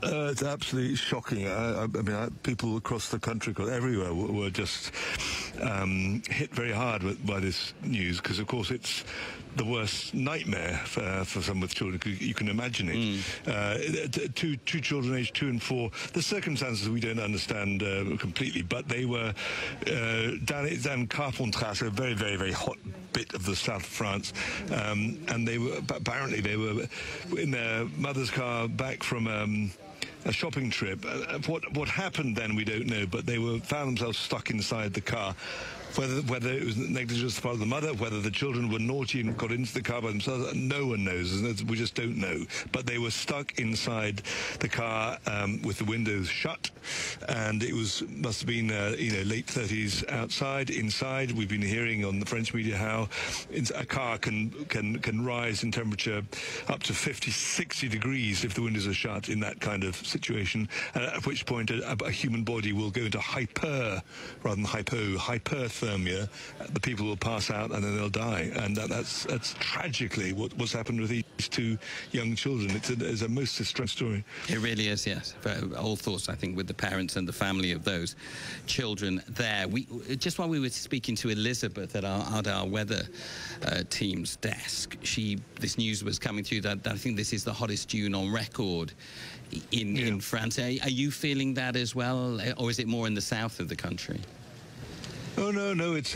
S3: It's absolutely shocking. I mean, people across the country, everywhere, were just hit very hard by this news, because, of course, it's the worst nightmare for some with children. You can imagine it. Two children aged 2 and 4. The circumstances we don't understand completely, but they were down Carpentras, a very, very, very hot bit of the south of France, and apparently they were in their mother's car back from a shopping trip. What happened then, we don't know, but they found themselves stuck inside the car. Whether it was negligence on the part of the mother, whether the children were naughty and got into the car by themselves, no one knows. We just don't know. But they were stuck inside the car with the windows shut, and it must have been late 30s outside. Inside, we've been hearing on the French media how a car can rise in temperature up to 50, 60 degrees if the windows are shut in that kind of situation. At which point a human body will go into hyperthermia. The people will pass out and then they'll die, and that's tragically what's happened with these 2 young children. It's a most distressing story.
S2: It really is, yes. All thoughts, I think, with the parents and the family of those children there. Just while we were speaking to Elizabeth at our weather team's desk, this news was coming through that I think this is the hottest June on record in France. Are you feeling that as well, or is it more in the south of the country?
S3: Oh no!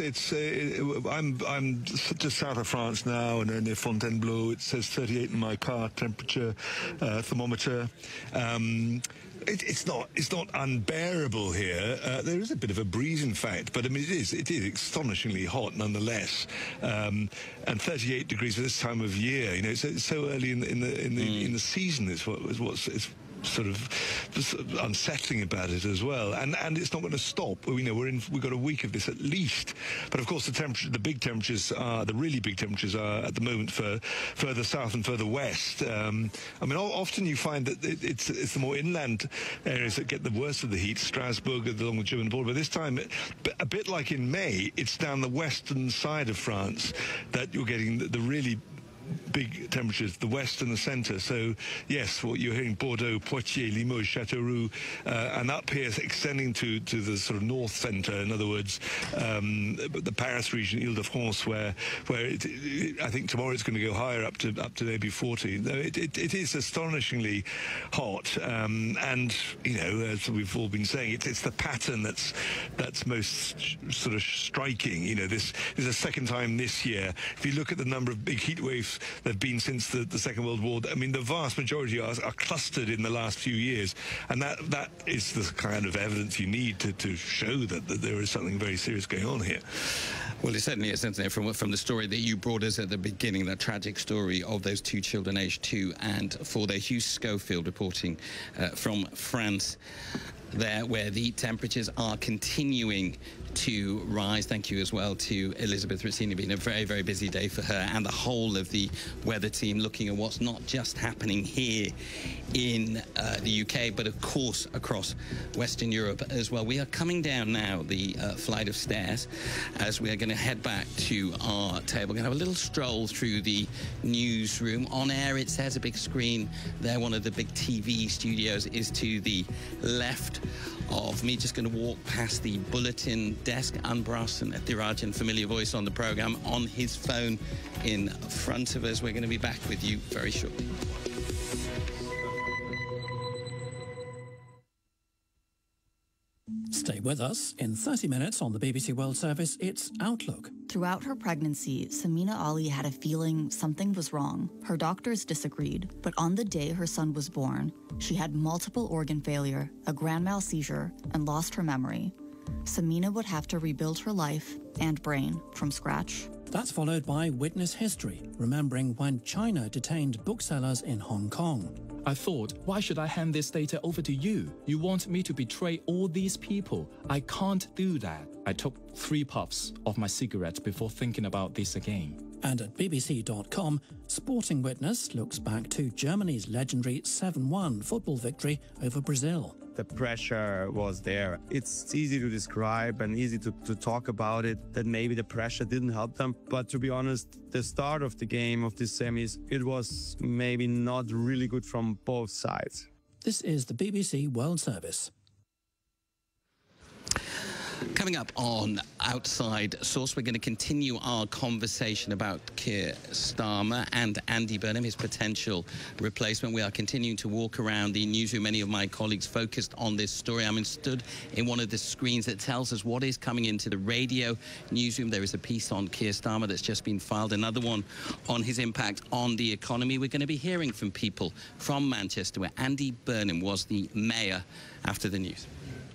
S3: I'm just south of France now, and near Fontainebleau. It says 38 in my car temperature thermometer. It's not unbearable here. There is a bit of a breeze, in fact, but I mean it is astonishingly hot nonetheless. And 38 degrees at this time of year. It's so early in the season. It's what's sort of unsettling about it as well, and it's not going to stop. We've got a week of this at least, but of course the big temperatures are the really big temperatures are at the moment for further south and further west. I mean, often you find that it's the more inland areas that get the worst of the heat, Strasbourg along the German border, but this time, a bit like in May, it's down the western side of France that you're getting the really big temperatures, the west and the centre. So yes, what you're hearing, Bordeaux, Poitiers, Limoges, Châteauroux, and up here extending to the sort of north centre, in other words, the Paris region, Ile-de-France, where I think tomorrow it's going to go higher up to maybe 40. It is astonishingly hot, and as we've all been saying, it's the pattern that's most sort of striking. This is the second time this year. If you look at the number of big heat waves there have been since the Second World War, I mean, the vast majority are clustered in the last few years, and that is the kind of evidence you need to show that there is something very serious going on here.
S2: Well, it certainly is, isn't it, from the story that you brought us at the beginning, that tragic story of those 2 children aged 2 and 4 there. Hugh Schofield reporting from France there, where the temperatures are continuing to rise. Thank you as well to Elizabeth Rossini. Been a very, very busy day for her and the whole of the weather team, looking at what's not just happening here in the UK, but of course across Western Europe as well. We are coming down now the flight of stairs as we are going to head back to our table. We're going to have a little stroll through the newsroom. On air, it says, a big screen there. One of the big TV studios is to the left of me. Just going to walk past the bulletin desk. Anbrasan Thirajan, familiar voice on the programme, on his phone in front of us. We're going to be back with you very shortly.
S4: Stay with us. In 30 minutes on the BBC World Service, it's Outlook.
S9: Throughout her pregnancy, Samina Ali had a feeling something was wrong. Her doctors disagreed, but on the day her son was born, she had multiple organ failure, a grand mal seizure, and lost her memory. Samina would have to rebuild her life and brain from scratch.
S4: That's followed by Witness History, remembering when China detained booksellers in Hong Kong.
S5: I thought, why should I hand this data over to you? You want me to betray all these people? I can't do that. I took 3 puffs of my cigarette before thinking about this again.
S4: And at BBC.com, Sporting Witness looks back to Germany's legendary 7-1 football victory over Brazil.
S6: The pressure was there. It's easy to describe and easy to talk about it, that maybe the pressure didn't help them. But to be honest, the start of the game, of the semis, it was maybe not really good from both sides.
S4: This is the BBC World Service.
S2: Coming up on Outside Source, we're going to continue our conversation about Keir Starmer and Andy Burnham, his potential replacement. We are continuing to walk around the newsroom. Many of my colleagues focused on this story. I'm stood in one of the screens that tells us what is coming into the radio newsroom. There is a piece on Keir Starmer that's just been filed, another one on his impact on the economy. We're going to be hearing from people from Manchester, where Andy Burnham was the mayor, after the news.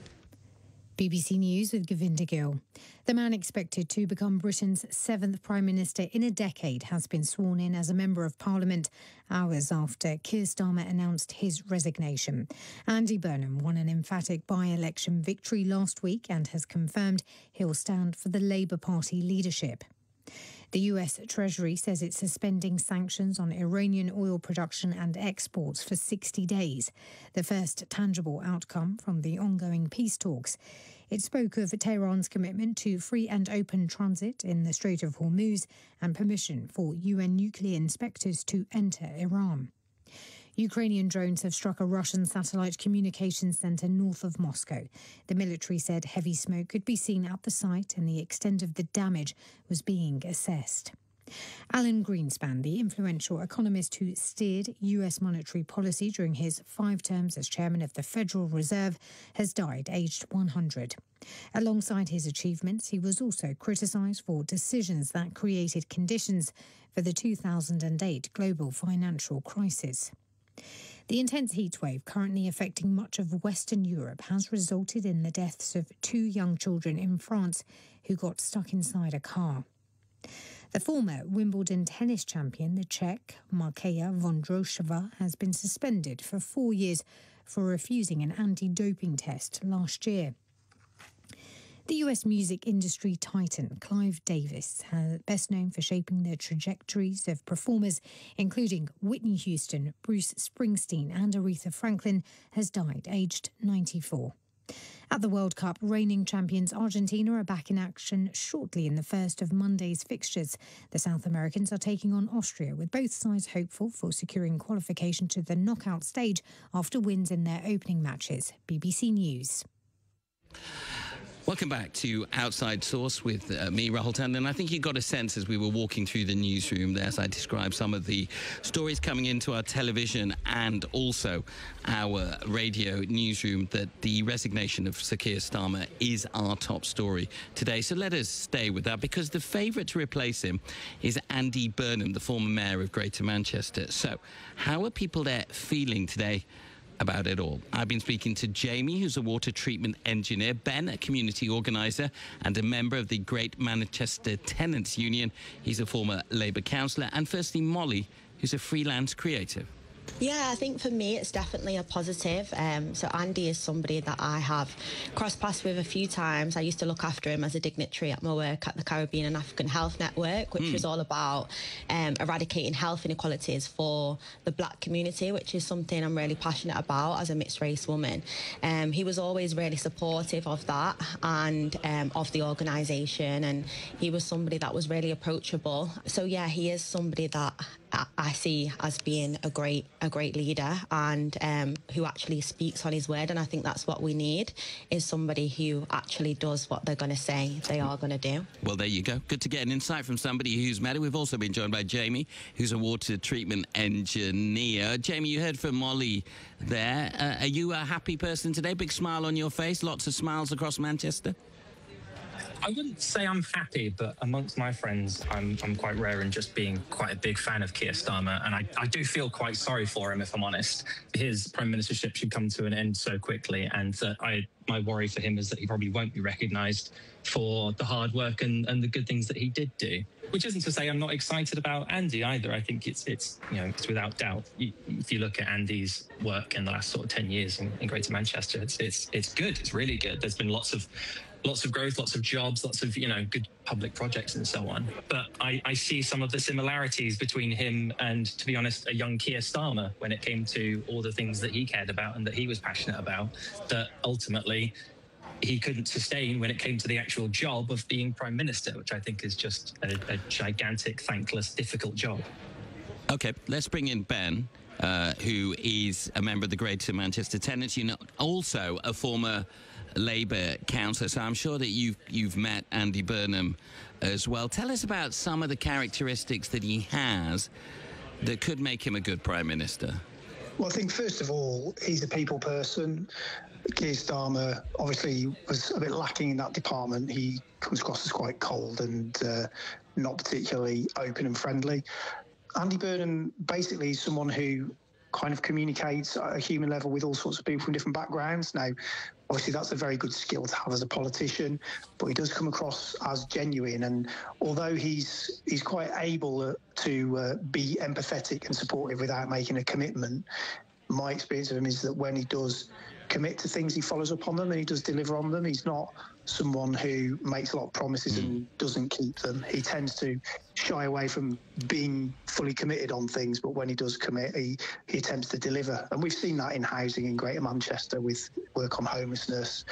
S10: BBC News with Govinda Gill. The man expected to become Britain's 7th Prime Minister in a decade has been sworn in as a Member of Parliament hours after Keir Starmer announced his resignation. Andy Burnham won an emphatic by-election victory last week and has confirmed he'll stand for the Labour Party leadership. The US Treasury says it's suspending sanctions on Iranian oil production and exports for 60 days, the first tangible outcome from the ongoing peace talks. It spoke of Tehran's commitment to free and open transit in the Strait of Hormuz and permission for UN nuclear inspectors to enter Iran. Ukrainian drones have struck a Russian satellite communications centre north of Moscow. The military said heavy smoke could be seen at the site and the extent of the damage was being assessed. Alan Greenspan, the influential economist who steered US monetary policy during his 5 terms as chairman of the Federal Reserve, has died aged 100. Alongside his achievements, he was also criticised for decisions that created conditions for the 2008 global financial crisis. The intense heatwave currently affecting much of Western Europe has resulted in the deaths of 2 young children in France who got stuck inside a car. The former Wimbledon tennis champion, the Czech Markéta Vondrousova, has been suspended for 4 years for refusing an anti-doping test last year. The US music industry titan Clive Davis, best known for shaping the trajectories of performers including Whitney Houston, Bruce Springsteen and Aretha Franklin, has died aged 94. At the World Cup, reigning champions Argentina are back in action shortly in the first of Monday's fixtures. The South Americans are taking on Austria, with both sides hopeful for securing qualification to the knockout stage after wins in their opening matches. BBC News.
S2: Welcome back to Outside Source with me, Rahul Tandon. And I think you got a sense as we were walking through the newsroom there, as I described some of the stories coming into our television and also our radio newsroom, that the resignation of Sir Keir Starmer is our top story today. So let us stay with that, because the favourite to replace him is Andy Burnham, the former mayor of Greater Manchester. So how are people there feeling today about it all? I've been speaking to Jamie, who's a water treatment engineer, Ben, a community organiser and a member of the Great Manchester Tenants Union. He's a former Labour councillor. And firstly, Molly, who's a freelance creative.
S7: Yeah, I think for me it's definitely a positive. So Andy is somebody that I have crossed paths with a few times. I used to look after him as a dignitary at my work at the Caribbean and African Health Network, which was all about eradicating health inequalities for the black community, which is something I'm really passionate about as a mixed race woman. He was always really supportive of that and of the organisation, and he was somebody that was really approachable. So yeah, he is somebody that I see as being a great leader and who actually speaks on his word. And I think that's what we need, is somebody who actually does what they're going to say they are going to do.
S2: Well, there you go. Good to get an insight from somebody who's met it. We've also been joined by Jamie, who's a water treatment engineer. Jamie, you heard from Molly there. Are you a happy person today? Big smile on your face? Lots of smiles across Manchester?
S8: I wouldn't say I'm happy, but amongst my friends, I'm quite rare in just being quite a big fan of Keir Starmer, and I do feel quite sorry for him, if I'm honest. His prime ministership should come to an end so quickly, and my worry for him is that he probably won't be recognised for the hard work and the good things that he did do. Which isn't to say I'm not excited about Andy either. I think it's without doubt. If you look at Andy's work in the last sort of 10 years in Greater Manchester, it's good. It's really good. There's been lots of growth, lots of jobs, lots of good public projects and so on. But I see some of the similarities between him and, to be honest, a young Keir Starmer when it came to all the things that he cared about and that he was passionate about, that ultimately he couldn't sustain when it came to the actual job of being Prime Minister, which I think is just a gigantic, thankless, difficult job.
S2: OK, let's bring in Ben. who is a member of the Greater Manchester Tenants Union, also a former Labour councillor. So I'm sure that you've met Andy Burnham as well. Tell us about some of the characteristics that he has that could make him a good Prime Minister.
S11: Well, I think first of all, he's a people person. Keir Starmer obviously was a bit lacking in that department. He comes across as quite cold and not particularly open and friendly. Andy Burnham basically is someone who kind of communicates at a human level with all sorts of people from different backgrounds. Now, obviously, that's a very good skill to have as a politician, but he does come across as genuine. And although he's quite able to be empathetic and supportive without making a commitment, my experience of him is that when he does commit to things, he follows up on them and he does deliver on them. He's not someone who makes a lot of promises and doesn't keep them. He tends to shy away from being fully committed on things, but when he does commit, he attempts to deliver. And we've seen that in housing in Greater Manchester with work on homelessness,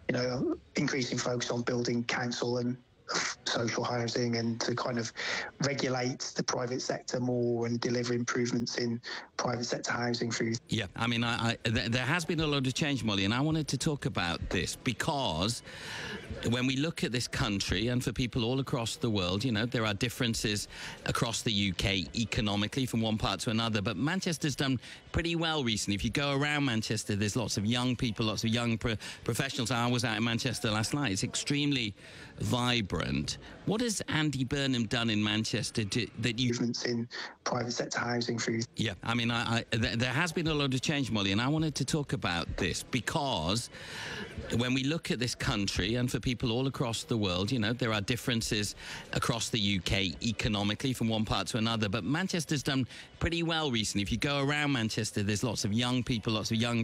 S11: increasing focus on building council and social housing, and to kind of regulate the private sector more and deliver improvements in private sector housing through.
S2: Yeah, I mean, there has been a lot of change, Molly, and I wanted to talk about this because when we look at this country, and for people all across the world, there are differences across the UK economically from one part to another, but Manchester's done pretty well recently. If you go around Manchester, there's lots of young people, lots of young professionals. I was out in Manchester last night. It's extremely vibrant. What has Andy Burnham done in Manchester that you...
S11: Movements in private sector housing through...
S2: Yeah, I mean, there has been a lot of change, Molly, and I wanted to talk about this because when we look at this country, and for people all across the world, there are differences across the UK economically from one part to another, but Manchester's done pretty well recently. If you go around Manchester, there's lots of young people, lots of young